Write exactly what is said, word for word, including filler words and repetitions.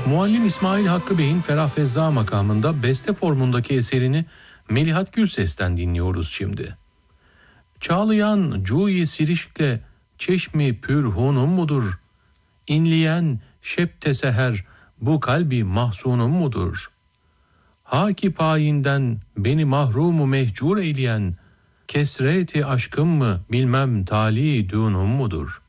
Muallim İsmail Hakkı Bey'in Ferah Fezza makamında beste formundaki eserini Melihat Gülses'ten dinliyoruz şimdi. Çağlayan cuyi sirişkle çeşmi pürhunum mudur? İnleyen şep seher bu kalbi mahzunum mudur? Haki payinden beni mahrumu mehcur eyleyen, kesreti aşkım mı bilmem tali dunum mudur?